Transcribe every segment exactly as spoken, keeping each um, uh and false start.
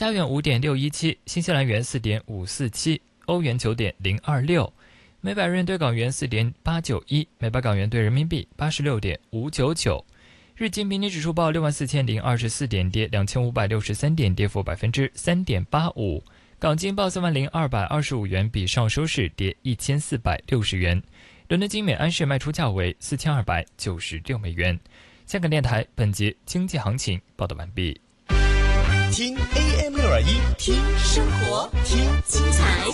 加元五点六一七，新西兰元四点五四七，欧元九点零二六，每百日元兑港元四点八九一，每百港元兑人民币八十六点五九九。日经平均指数报六万四千零二十四点，跌两千五百六十三点，跌幅百分之三点八五。港金报三万零二百二十五元，比上收市跌一千四百六十元。伦敦金每安士卖出价为四千二百九十六美元。香港电台本节经济行情报道完毕。 听 A M 六二一， 听生活，听精彩，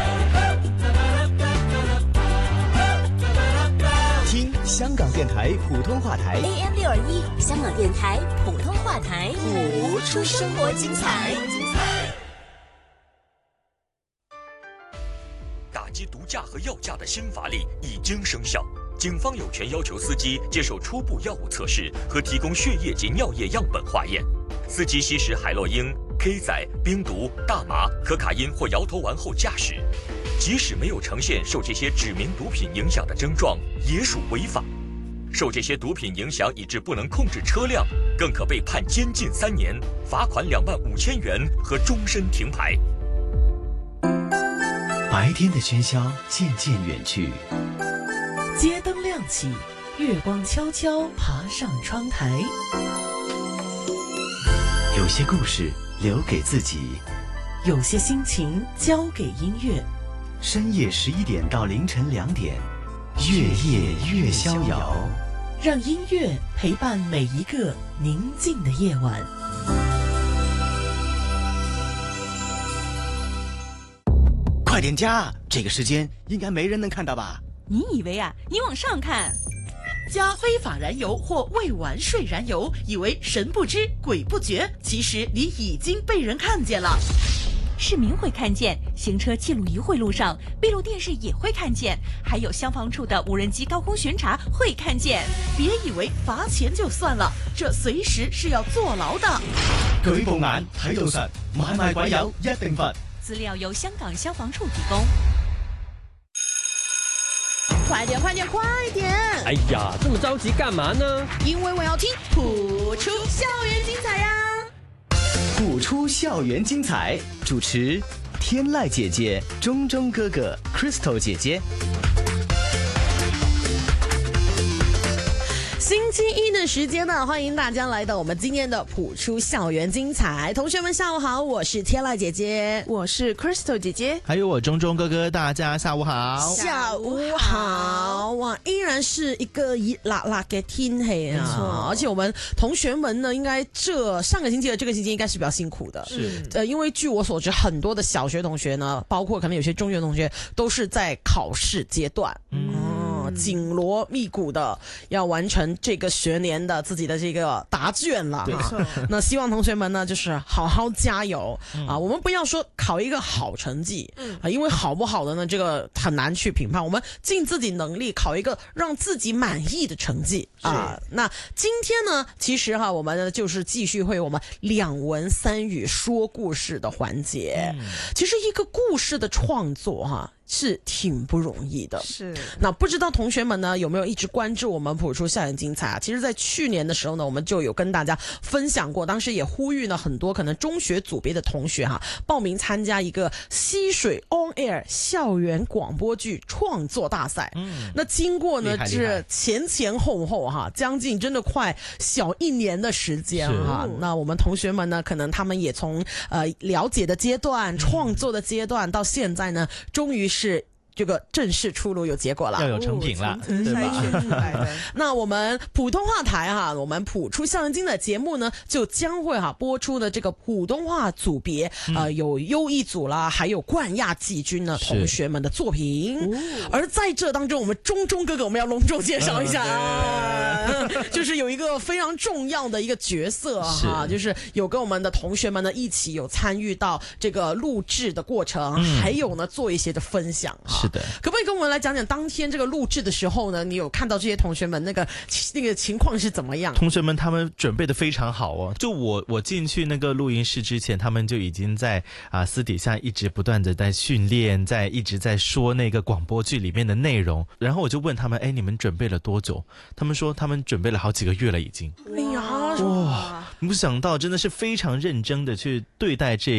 听香港电台普通话台 A M 六二一，香港电台普通话台， 谱出生活精彩。 打击毒驾和药驾的新法令已经生效，警方有权要求司机接受初步药物测试和提供血液及尿液样本化验。司机吸食海洛因、K 仔、冰毒、大麻、可卡因或摇头丸后驾驶，即使没有呈现受这些指明毒品影响的症状，也属违法。受这些毒品影响以致不能控制车辆，更可被判监禁三年、罚款两万五千元和终身停牌。 白天的喧嚣渐渐远去， 街灯亮起，月光悄悄爬上窗台。 有些故事留给自己， 有些心情交给音乐。 深夜十一点到凌晨两点，月夜越逍遥， 让音乐陪伴每一个宁静的夜晚。 快点加，这个时间应该没人能看到吧？ 你以为啊？你往上看。 加非法燃油或未完税燃油，以为神不知鬼不觉，其实你已经被人看见了。 市民会看见，行车记录仪会录上，闭路电视也会看见，还有消防处的无人机高空巡查会看见。 别以为罚钱就算了，这随時是要坐牢的。 舉報眼睇到實，買賣鬼友一定罰。 资料由香港消防处提供。 快点快点快点！ 哎呀，这么着急干嘛呢？ 因为我要听谱出校园精彩呀！ 谱出校园精彩，主持天籁姐姐、钟钟哥哥、Crystal 姐姐。 星期一的时间呢，欢迎大家来到我们今天的谱出校园精彩。同学们下午好，我是天籁姐姐， 我是 Crystal 姐姐， 还有我钟钟哥哥，大家下午好。 下午好，哇，依然是一个熱辣辣嘅天氣啊！而且我们同学们呢，应该这上个星期和这个星期应该是比较辛苦的， 是呃，因为据我所知，很多的小学同学呢，包括可能有些中学同学，都是在考试阶段，嗯，紧锣密鼓的要完成这个学年的自己的这个答卷了哈。那希望同学们呢，就是好好加油、嗯、啊！我们不要说考一个好成绩，嗯啊，因为好不好的呢，这个很难去评判。我们尽自己能力考一个让自己满意的成绩啊。那今天呢，其实哈，我们呢就是继续会我们两文三语说故事的环节。嗯、其实一个故事的创作哈。是挺不容易的， 是。 那不知道同学们呢有没有一直关注我们谱出校园精彩啊？其实在去年的时候呢，我们就有跟大家分享过，当时也呼吁呢很多可能中学组别的同学哈、啊，报名参加一个溪水 On Air 校园广播剧创作大赛。嗯，那经过呢是前前后后哈、啊，将近真的快小一年的时间哈、啊。那我们同学们呢，可能他们也从呃了解的阶段、创作的阶段，到现在呢，终于是。是这个正式出炉有结果了， 要有成品了， 哦、对吧？那我们普通话台哈，我们谱出校园精的节目呢，就将会哈播出的这个普通话组别，嗯、呃，有优异组啦，还有冠亚季军呢同学们的作品。而在这当中，我们钟钟哥哥，我们要隆重介绍一下啊，就是有一个非常重要的一个角色哈，就是有跟我们的同学们呢一起有参与到这个录制的过程，嗯、还有呢做一些的分享哈。 是的， 可不可以跟我们来讲讲当天这个录制的时候呢？你有看到这些同学们那个那个情况是怎么样？ 同学们他们准备的非常好哦。就我我进去那个录音室之前，他们就已经在啊、呃、私底下一直不断的在训练，在一直在说那个广播剧里面的内容。然后我就问他们，哎，你们准备了多久？他们说他们准备了好几个月了已经。 哎呀， 哇！没想到真的是非常认真的去对待这